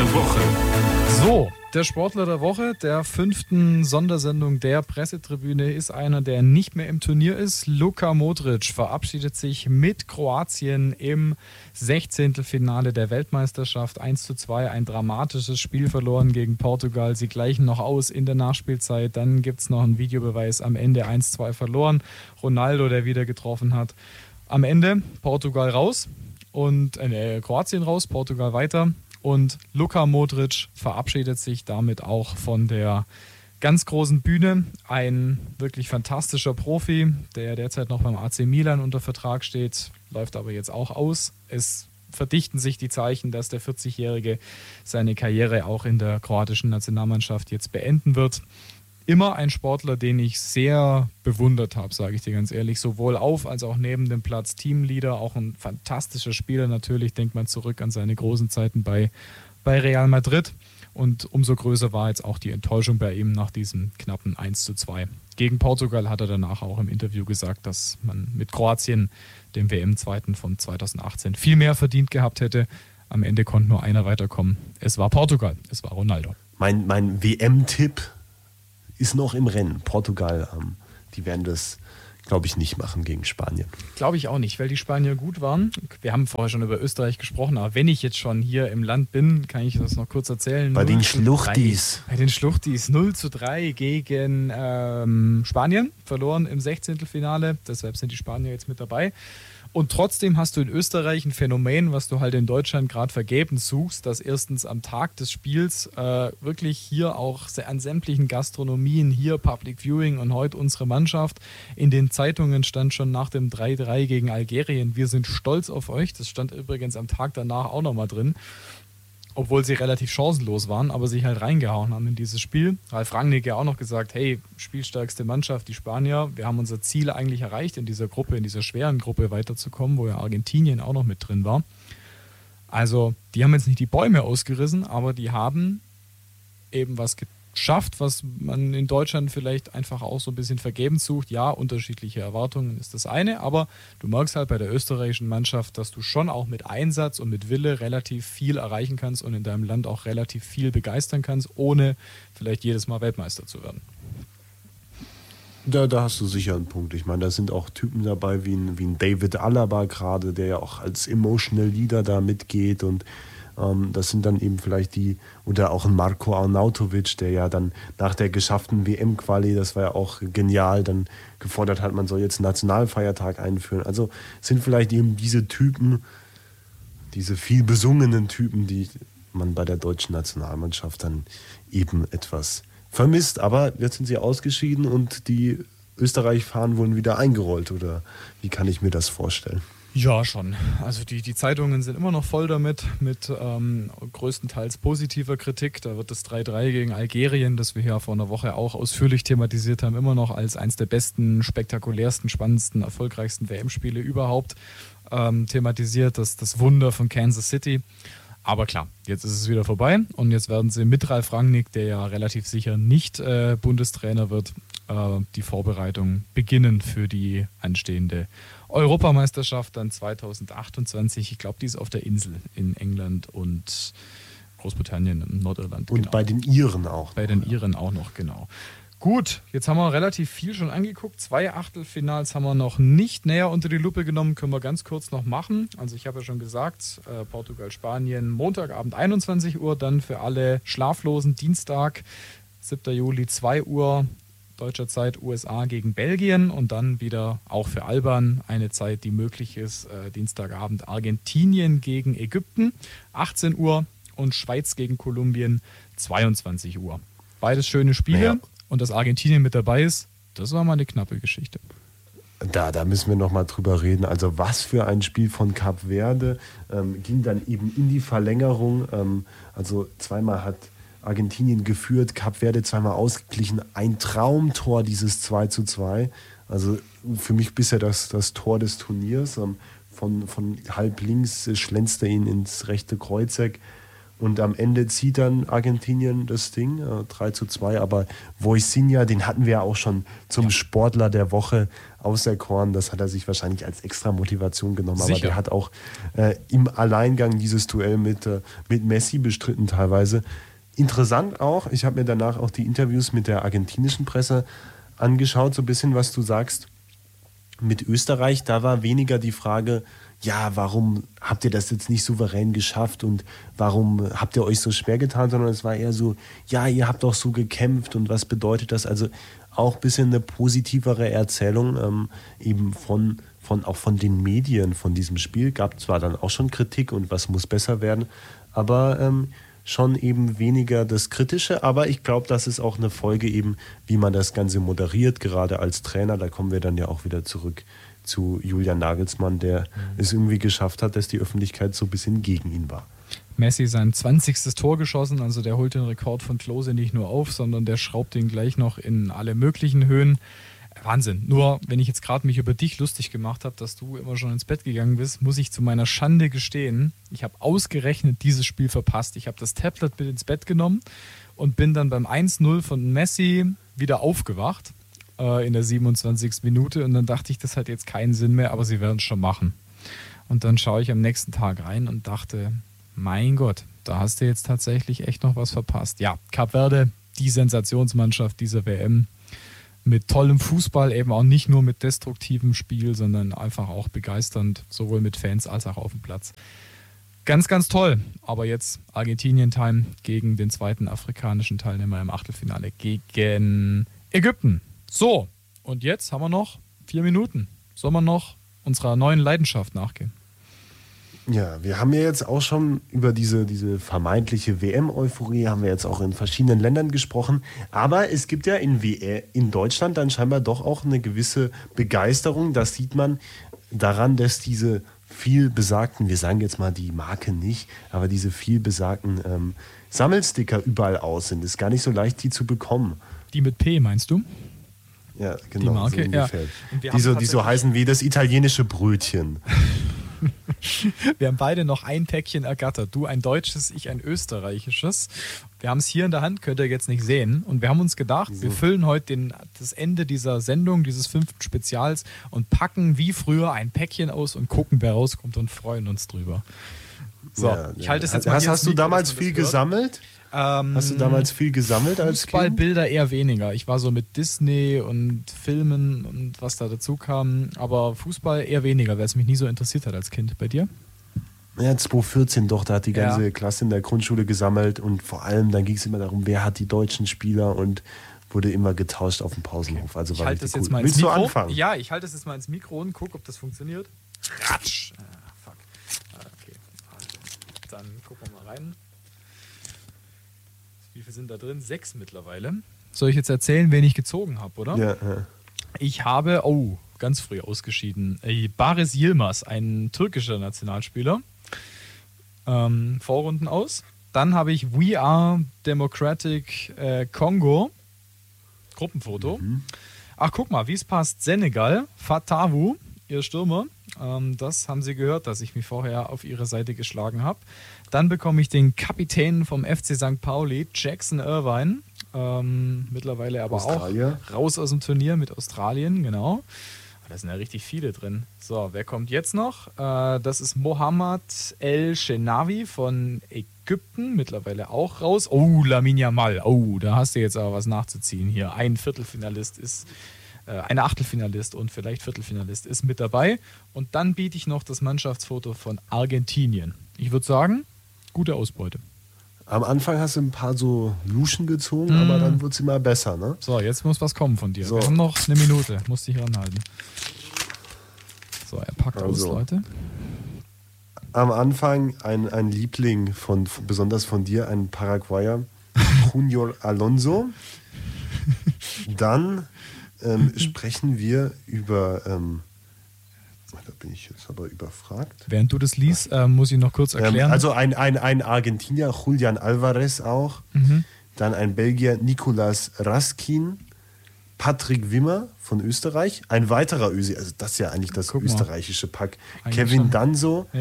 der Woche. So, der Sportler der Woche der 5. Sondersendung der Pressetribüne ist einer, der nicht mehr im Turnier ist. Luka Modric verabschiedet sich mit Kroatien im 16. Finale der Weltmeisterschaft. 1:2, ein dramatisches Spiel verloren gegen Portugal. Sie gleichen noch aus in der Nachspielzeit. Dann gibt es noch einen Videobeweis am Ende. 1:2 verloren. Ronaldo, der wieder getroffen hat. Am Ende Portugal raus und Kroatien raus, Portugal weiter. Und Luka Modric verabschiedet sich damit auch von der ganz großen Bühne. Ein wirklich fantastischer Profi, der derzeit noch beim AC Milan unter Vertrag steht, läuft aber jetzt auch aus. Es verdichten sich die Zeichen, dass der 40-Jährige seine Karriere auch in der kroatischen Nationalmannschaft jetzt beenden wird. Immer ein Sportler, den ich sehr bewundert habe, sage ich dir ganz ehrlich, sowohl auf als auch neben dem Platz. Teamleader, auch ein fantastischer Spieler natürlich, denkt man zurück an seine großen Zeiten bei Real Madrid. Und umso größer war jetzt auch die Enttäuschung bei ihm nach diesem knappen 1:2. Gegen Portugal hat er danach auch im Interview gesagt, dass man mit Kroatien, dem WM-Zweiten von 2018, viel mehr verdient gehabt hätte. Am Ende konnte nur einer weiterkommen. Es war Portugal, es war Ronaldo. Mein WM-Tipp ist noch im Rennen. Portugal, die werden das, glaube ich, nicht machen gegen Spanien. Glaube ich auch nicht, weil die Spanier gut waren. Wir haben vorher schon über Österreich gesprochen, aber wenn ich jetzt schon hier im Land bin, kann ich das noch kurz erzählen. Bei den Schluchtis. Bei den Schluchtis 0:3 gegen Spanien, verloren im 16. Finale. Deshalb sind die Spanier jetzt mit dabei. Und trotzdem hast du in Österreich ein Phänomen, was du halt in Deutschland gerade vergebens suchst, dass erstens am Tag des Spiels wirklich hier auch an sämtlichen Gastronomien, hier Public Viewing und heute unsere Mannschaft. In den Zeitungen stand schon nach dem 3:3 gegen Algerien, wir sind stolz auf euch. Das stand übrigens am Tag danach auch nochmal drin. Obwohl sie relativ chancenlos waren, aber sich halt reingehauen haben in dieses Spiel. Ralf Rangnick ja auch noch gesagt, hey, spielstärkste Mannschaft, die Spanier, wir haben unser Ziel eigentlich erreicht, in dieser Gruppe, in dieser schweren Gruppe weiterzukommen, wo ja Argentinien auch noch mit drin war. Also, die haben jetzt nicht die Bäume ausgerissen, aber die haben eben was geschafft, was man in Deutschland vielleicht einfach auch so ein bisschen vergebens sucht. Ja, unterschiedliche Erwartungen ist das eine, aber du merkst halt bei der österreichischen Mannschaft, dass du schon auch mit Einsatz und mit Wille relativ viel erreichen kannst und in deinem Land auch relativ viel begeistern kannst, ohne vielleicht jedes Mal Weltmeister zu werden. Da hast du sicher einen Punkt. Ich meine, da sind auch Typen dabei wie ein David Alaba gerade, der ja auch als Emotional Leader da mitgeht, und das sind dann eben vielleicht oder auch ein Marko Arnautovic, der ja dann nach der geschafften WM-Quali, das war ja auch genial, dann gefordert hat, man soll jetzt einen Nationalfeiertag einführen. Also sind vielleicht eben diese Typen, diese viel besungenen Typen, die man bei der deutschen Nationalmannschaft dann eben etwas vermisst. Aber jetzt sind sie ausgeschieden und die Österreich-Fahnen wurden wieder eingerollt, oder wie kann ich mir das vorstellen? Ja, schon. Also die Zeitungen sind immer noch voll damit, mit größtenteils positiver Kritik. Da wird das 3:3 gegen Algerien, das wir hier vor einer Woche auch ausführlich thematisiert haben, immer noch als eines der besten, spektakulärsten, spannendsten, erfolgreichsten WM-Spiele überhaupt thematisiert. Das Wunder von Kansas City. Aber klar, jetzt ist es wieder vorbei und jetzt werden sie mit Ralf Rangnick, der ja relativ sicher nicht Bundestrainer wird, die Vorbereitung beginnen für die anstehende Europameisterschaft dann 2028. Ich glaube, die ist auf der Insel in England und Großbritannien, im Nordirland. Und genau. Bei den Iren auch. Bei den Iren auch noch, genau. Gut, jetzt haben wir relativ viel schon angeguckt. 2 Achtelfinals haben wir noch nicht näher unter die Lupe genommen, können wir ganz kurz noch machen. Also ich habe ja schon gesagt, Portugal, Spanien, Montagabend 21 Uhr, dann für alle Schlaflosen Dienstag, 7. Juli 2 Uhr, deutscher Zeit USA gegen Belgien, und dann wieder auch für Alban eine Zeit, die möglich ist, Dienstagabend Argentinien gegen Ägypten, 18 Uhr, und Schweiz gegen Kolumbien, 22 Uhr. Beides schöne Spiele. Ja. Und dass Argentinien mit dabei ist, das war mal eine knappe Geschichte. Da müssen wir noch mal drüber reden. Also was für ein Spiel von Kap Verde, ging dann eben in die Verlängerung. Also zweimal hat Argentinien geführt, Kap Verde zweimal ausgeglichen. Ein Traumtor, dieses 2:2. Also für mich bisher das Tor des Turniers. Von halb links schlänzt er ihn ins rechte Kreuzeck. Und am Ende zieht dann Argentinien das Ding, 3:2. Aber Voisinha, den hatten wir ja auch schon zum Sportler der Woche auserkoren. Das hat er sich wahrscheinlich als extra Motivation genommen. Sicher. Aber der hat auch im Alleingang dieses Duell mit Messi bestritten teilweise. Interessant auch, ich habe mir danach auch die Interviews mit der argentinischen Presse angeschaut, so ein bisschen, was du sagst. Mit Österreich, da war weniger die Frage, ja, warum habt ihr das jetzt nicht souverän geschafft und warum habt ihr euch so schwer getan, sondern es war eher so, ja, ihr habt doch so gekämpft und was bedeutet das? Also auch ein bisschen eine positivere Erzählung eben auch von den Medien von diesem Spiel. Gab zwar dann auch schon Kritik und was muss besser werden, aber schon eben weniger das Kritische, aber ich glaube, das ist auch eine Folge eben, wie man das Ganze moderiert, gerade als Trainer. Da kommen wir dann ja auch wieder zurück zu Julian Nagelsmann, der es irgendwie geschafft hat, dass die Öffentlichkeit so ein bisschen gegen ihn war. Messi sein 20. Tor geschossen, also der holt den Rekord von Klose nicht nur auf, sondern der schraubt ihn gleich noch in alle möglichen Höhen. Wahnsinn. Nur, wenn ich jetzt gerade mich über dich lustig gemacht habe, dass du immer schon ins Bett gegangen bist, muss ich zu meiner Schande gestehen, ich habe ausgerechnet dieses Spiel verpasst. Ich habe das Tablet mit ins Bett genommen und bin dann beim 1:0 von Messi wieder aufgewacht in der 27. Minute und dann dachte ich, das hat jetzt keinen Sinn mehr, aber sie werden es schon machen. Und dann schaue ich am nächsten Tag rein und dachte, mein Gott, da hast du jetzt tatsächlich echt noch was verpasst. Ja, Kap Verde, die Sensationsmannschaft dieser WM, mit tollem Fußball, eben auch nicht nur mit destruktivem Spiel, sondern einfach auch begeisternd, sowohl mit Fans als auch auf dem Platz. Ganz, ganz toll. Aber jetzt Argentinien-Time gegen den zweiten afrikanischen Teilnehmer im Achtelfinale gegen Ägypten. So, und jetzt haben wir noch 4 Minuten. Sollen wir noch unserer neuen Leidenschaft nachgehen? Ja, wir haben ja jetzt auch schon über diese vermeintliche WM-Euphorie, haben wir jetzt auch in verschiedenen Ländern gesprochen. Aber es gibt ja in Deutschland dann scheinbar doch auch eine gewisse Begeisterung. Das sieht man daran, dass diese viel besagten, wir sagen jetzt mal die Marke nicht, aber diese viel besagten Sammelsticker überall aus sind. Ist gar nicht so leicht, die zu bekommen. Die mit P, meinst du? Ja, genau. Die Marke, so ja. Die so heißen wie das italienische Brötchen. Wir haben beide noch ein Päckchen ergattert. Du ein deutsches, ich ein österreichisches. Wir haben es hier in der Hand, könnt ihr jetzt nicht sehen. Und wir haben uns gedacht, wir füllen heute das Ende dieser Sendung, dieses 5. Spezials und packen wie früher ein Päckchen aus und gucken, wer rauskommt und freuen uns drüber. So, ja, ich halte es jetzt mal. Hast du damals viel gesammelt? Hast du damals viel gesammelt als Kind? Fußballbilder eher weniger. Ich war so mit Disney und Filmen und was da dazu kam. Aber Fußball eher weniger, weil es mich nie so interessiert hat als Kind. Bei dir? Ja, 2014 doch, da hat die ganze Klasse in der Grundschule gesammelt und vor allem, dann ging es immer darum, wer hat die deutschen Spieler und wurde immer getauscht auf dem Pausenhof. Also ich war halte das cool. jetzt mal ins Willst Mikro. Du anfangen? Ja, ich halte es jetzt mal ins Mikro und gucke, ob das funktioniert. Ratsch! Fuck. Okay, also, dann gucken wir mal rein. Wie viele sind da drin? 6 mittlerweile. Soll ich jetzt erzählen, wen ich gezogen habe, oder? Ja. Ich habe, ganz früh ausgeschieden, Baris Yilmaz, ein türkischer Nationalspieler. Vorrunden aus. Dann habe ich We Are Democratic Congo. Gruppenfoto. Ach, guck mal, wie es passt. Senegal, Fatawu, ihr Stürmer. Das haben sie gehört, dass ich mich vorher auf ihre Seite geschlagen habe. Dann bekomme ich den Kapitän vom FC St. Pauli, Jackson Irvine. Mittlerweile aber Australier. auch raus aus dem Turnier mit Australien, genau. Da sind ja richtig viele drin. So, wer kommt jetzt noch? Das ist Mohamed El Shenawi von Ägypten, mittlerweile auch raus. Oh, Lamine Yamal. Oh, da hast du jetzt aber was nachzuziehen hier. Ein Achtelfinalist und vielleicht Viertelfinalist ist mit dabei. Und dann biete ich noch das Mannschaftsfoto von Argentinien. Ich würde sagen, gute Ausbeute. Am Anfang hast du ein paar so Luschen gezogen, aber dann wird es immer besser, ne? So, jetzt muss was kommen von dir. So. Wir haben noch eine Minute. Musst dich ranhalten. So, er packt aus, Leute. Am Anfang ein Liebling, besonders von dir, ein Paraguayer, Junior Alonso. Dann sprechen wir über... da bin ich jetzt aber überfragt. Während du das liest, muss ich noch kurz erklären. Also ein Argentinier, Julian Alvarez auch. Dann ein Belgier, Nicolas Raskin. Patrick Wimmer von Österreich. Ein weiterer also das ist ja eigentlich das österreichische Pack. Eigentlich Kevin schon. Danso. Ja.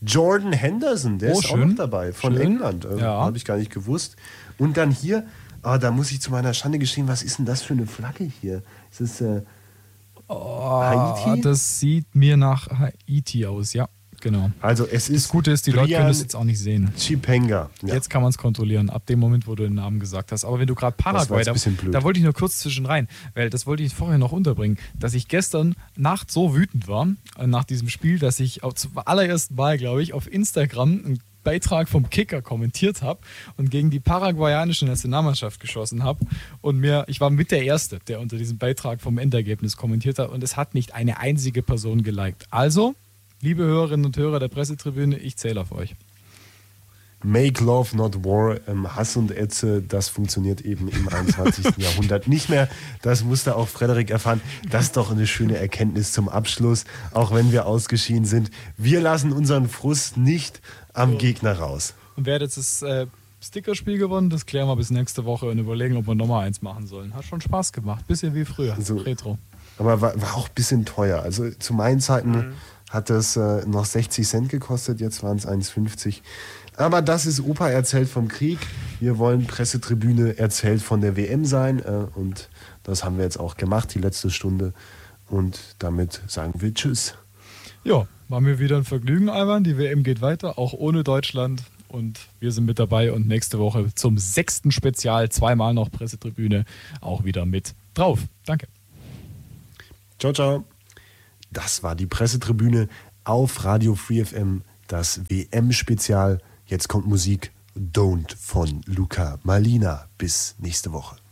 Jordan Henderson, der ist schön. auch noch dabei, von Schön. England. Ja. Habe ich gar nicht gewusst. Und dann hier, da muss ich zu meiner Schande gestehen, was ist denn das für eine Flagge hier? Ist das Haiti? Das sieht mir nach Haiti aus, ja, genau. Also es ist Das Gute ist, die Leute können das jetzt auch nicht sehen. Chipenga. Ja. Jetzt kann man es kontrollieren, ab dem Moment, wo du den Namen gesagt hast. Aber wenn du gerade Das war Paraguay, jetzt ein bisschen blöd. da wollte ich nur kurz zwischen rein, weil das wollte ich vorher noch unterbringen, dass ich gestern Nacht so wütend war, nach diesem Spiel, dass ich zum allerersten Mal, glaube ich, auf Instagram einen Beitrag vom Kicker kommentiert habe und gegen die paraguayanische Nationalmannschaft geschossen habe. Und ich war mit der Erste, der unter diesem Beitrag vom Endergebnis kommentiert hat. Und es hat nicht eine einzige Person geliked. Also, liebe Hörerinnen und Hörer der Pressetribüne, ich zähle auf euch. Make Love, not War, Hass und Ätze, das funktioniert eben im 21. Jahrhundert nicht mehr. Das musste auch Frederik erfahren. Das ist doch eine schöne Erkenntnis zum Abschluss, auch wenn wir ausgeschieden sind. Wir lassen unseren Frust nicht am Gegner raus. Und wer hat jetzt das Stickerspiel gewonnen? Das klären wir bis nächste Woche und überlegen, ob wir nochmal eins machen sollen. Hat schon Spaß gemacht. Bisschen wie früher. So. Retro. Aber war auch ein bisschen teuer. Also zu meinen Zeiten hat das noch 60 Cent gekostet, jetzt waren es 1,50. Aber das ist Opa erzählt vom Krieg. Wir wollen Pressetribüne erzählt von der WM sein. Und das haben wir jetzt auch gemacht, die letzte Stunde. Und damit sagen wir Tschüss. Ja, war mir wieder ein Vergnügen, Alban. Die WM geht weiter, auch ohne Deutschland. Und wir sind mit dabei und nächste Woche zum 6. Spezial, zweimal noch Pressetribüne, auch wieder mit drauf. Danke. Ciao, ciao. Das war die Pressetribüne auf Radio Free FM, das WM-Spezial. Jetzt kommt Musik Don't von Luca Malina. Bis nächste Woche.